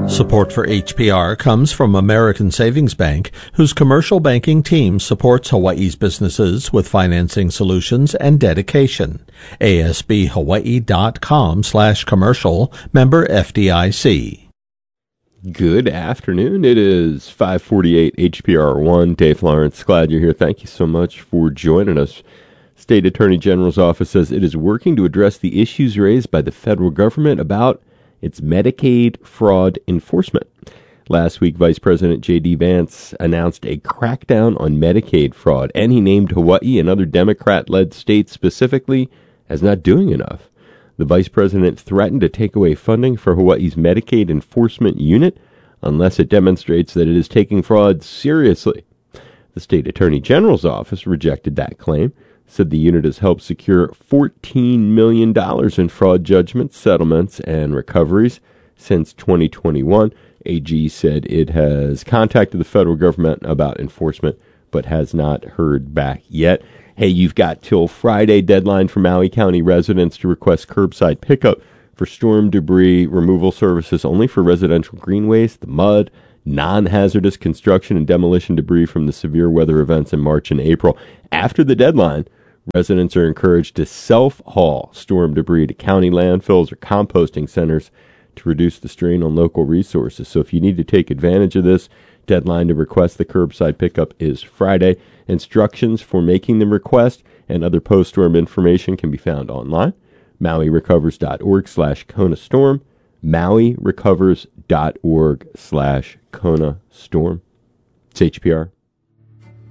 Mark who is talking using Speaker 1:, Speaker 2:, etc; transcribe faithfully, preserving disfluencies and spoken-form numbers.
Speaker 1: Support for H P R comes from American Savings Bank, whose commercial banking team supports Hawaii's businesses with financing solutions and dedication. ASBHawaii.com slash commercial, member F D I C.
Speaker 2: Good afternoon. It is five forty-eight H P R one. Dave Lawrence, glad you're here. Thank you so much for joining us. State Attorney General's office says it is working to address the issues raised by the federal government about its Medicaid fraud enforcement. Last week, Vice President J D. Vance announced a crackdown on Medicaid fraud, and he named Hawaii and other Democrat-led states specifically as not doing enough. The Vice President threatened to take away funding for Hawaii's Medicaid Enforcement Unit unless it demonstrates that it is taking fraud seriously. The State Attorney General's office rejected that claim, said the unit has helped secure fourteen million dollars in fraud judgments, settlements, and recoveries since twenty twenty-one. A G said it has contacted the federal government about enforcement, but has not heard back yet. Hey, you've got till Friday deadline for Maui County residents to request curbside pickup for storm debris removal services only for residential greenways, the mud, non-hazardous construction and demolition debris from the severe weather events in March and April. After the deadline, residents are encouraged to self-haul storm debris to county landfills or composting centers to reduce the strain on local resources. So if you need to take advantage of this, deadline to request the curbside pickup is Friday. Instructions for making the request and other post-storm information can be found online. MauiRecovers.org slash Kona Storm. MauiRecovers.org slash Kona Storm. It's H P R.